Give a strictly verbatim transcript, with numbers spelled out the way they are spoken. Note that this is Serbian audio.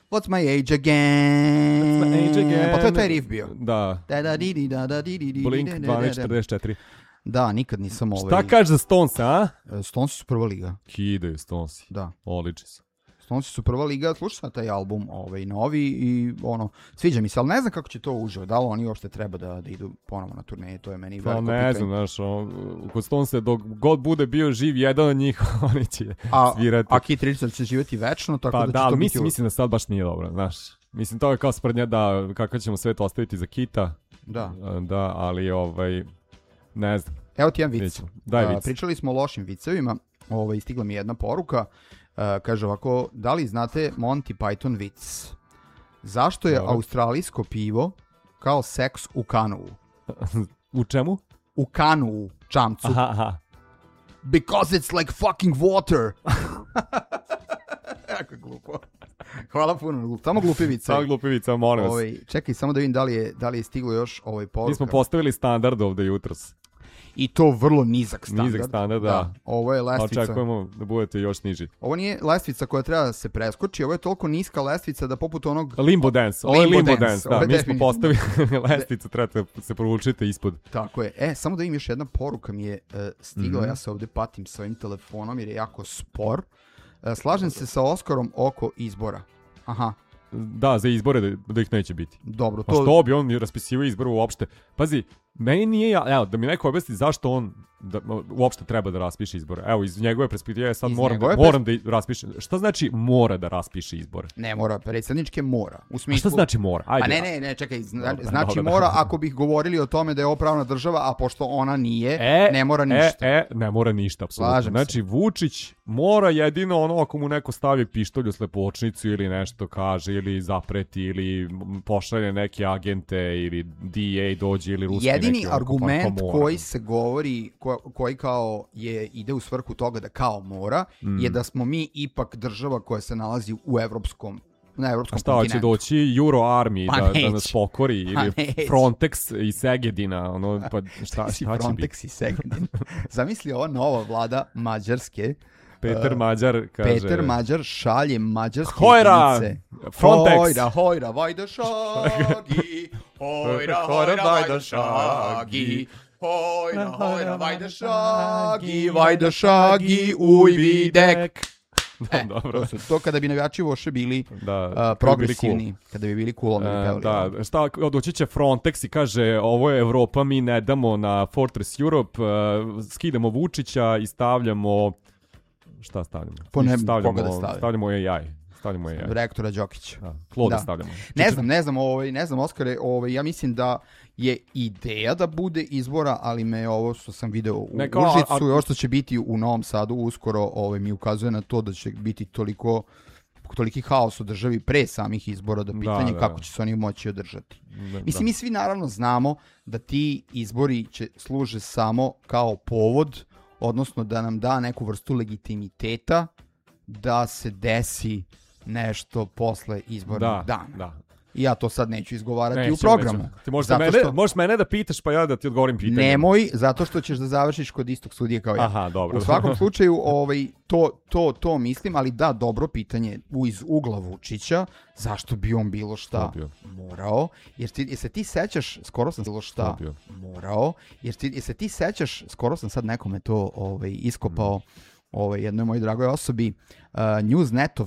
What's my age again? What's my age again? Pa to je taj riff bio. Da. Da, da, di, di, da, da, di, di, di, Blink di, di, dvanaest di, di. četrdeset četiri. Da, nikad nisam ovaj... Šta kažeš za Stones, a? Stonesi su prva liga. Kidaju Stonesi. Da. Odlični su. Stonesi su prva liga, slušao sam taj album ovaj, novi i ono, sviđa mi se, ali ne znam kako će to uživo, da li oni uopšte treba da, da idu ponovo na turneje, to je meni Pa veliko ne pitanje. znam, znaš, on, kod Stonesa dok god bude bio živ jedan od njih, oni će A, svirati. a Keith Richards će živjeti večno, tako Pa da će da, to ali biti... mislim, mislim da sad baš nije dobro, znaš. Mislim, to je kao sprednja da, kako ćemo sve to ostaviti za Kita. Da. Da, ali ovaj, ne znam. Evo ti jedan vic. Nećemo. Daj A, vic. pričali smo o lošim vicevima, ovaj, stigla mi je jedna poruka, uh, kaže ovako, da li znate Monty Python vic? Zašto je Dobro. australijsko pivo kao seks u kanuu? U čemu? U kanuu, čamcu. Aha, aha. Because it's like fucking water. Jako glupo. Hvala puno, samo glupi vice. Samo glupi vic, samo molim vas. Ovaj, čekaj, samo da vidim da li je, da li je stiglo još ovaj poruka. Mi smo postavili standard ovde jutros. I to vrlo nizak standard. Nizak standard, da. Ovo je lestvica. Očekujemo da budete još niži. Ovo nije lestvica koja treba da se preskoči, ovo je toliko niska lestvica da poput onog... Limbo dance, ovo je Limbo limbo dance, dance, ovo da, je mi smo definitivno. postavili lestvicu, trebate da se provučite ispod. Tako je. E, samo da im još jedna poruka mi je uh, stigla, Mhm. ja se ovdje patim sa ovim telefonom jer je jako spor. Uh, slažem se sa Oskarom oko izbora. Aha, Da, za izbore da, da ih neće biti. dobro. Pa što bi on raspisivao izbor uopšte? Pazi, meni nije, ja- evo, da mi neko objasni zašto on da, uopšte treba da raspiše izbore. Evo, iz njegove perspektive ja sad Iz moram da, njegove moram da raspiše. Šta znači mora da raspiše izbore? Ne mora, predsjedničke mora. U A smislu... šta znači mora? Ajde. Pa ne, ne, ne, čekaj, zna, Dobro, znači dobro, mora dobro. ako bih govorili o tome da je ovo pravna država, a pošto ona nije, E, ne mora ništa. E, e, ne mora ništa, apsolutno. Slažem se. Znači, Vučić mora jedino ono ako mu neko stavi pištolj u slepočnicu ili nešto kaže, ili zapreti, ili m, pošalje neke agente, ili D A dođe, ili ruski Jedini neki, onako, pa argument to mora. koji se govori, ko, koji kao je ide u svrhu toga da kao mora, Mm. je da smo mi ipak država koja se nalazi u evropskom, na A evropskom šta, hoće kontinentu. doći Euro Army Pa da, da neće. nas pokori, ili Pa neće. Frontex iz Segedina, ono, pa šta, Si šta će biti? Frontex i Segedin. Zamisli ova nova vlada Mađarske. Peter Uh, Mađar kaže... Peter Mađar šalje mađarske Hojra! jedinice. Frontex! Hojra, hojra, vajda šagi. Hojra, hojra, vajda šagi. Hojra, hojra, vajda šagi. Vajda šagi, uj videk. E, Dobro. to, su, to kada bi navijači Voše bili Da, uh, kada bi bili progresivni, kada bi bili cool, onda bi E, pevali. da, šta, doći će Frontex i kaže ovo je Evropa, mi ne damo na Fortress Europe, uh, skidamo Vučića i stavljamo, šta stavljamo? Po ne- stavljamo, koga da stave? stavljamo A I. Stavljamo A I. Rektora Đokića. Da, Kloda Da. stavljamo. Ne znam, ne znam, ovaj, ne znam, Oskare, ovaj, ja mislim da je ideja da bude izbora, ali me ovo što sam video u Ne, kao, a- Užicu a- i ovo što će biti u Novom Sadu uskoro, ovaj, mi ukazuje na to da će biti toliko toliki haos u državi pre samih izbora da pitanje da. kako će se oni moći održati. Da, Mislim, mi svi naravno znamo da ti izbori će služe samo kao povod, odnosno da nam da neku vrstu legitimiteta da se desi nešto posle izbornog da, dana. da. I ja to sad neću izgovarati Nećemo, u programu. nećemo. Ti možeš, Zato mene, što- možeš mene da pitaš pa ja da ti odgovorim pitanje. Nemoj, zato što ćeš da završiš kod istog sudije kao ja. Aha, dobro. U svakom slučaju, ovaj, to, to, to mislim, ali da, dobro pitanje u- iz ugla Vučića, zašto bi on bilo šta Dobio. morao, jer ti, jer se ti sećaš, skoro sam bilo šta Dobio. morao, jer, ti, jer se ti sećaš, skoro sam sad nekome to ovaj, iskopao, ovaj, jednoj mojoj dragoj osobi, uh, Newsnetov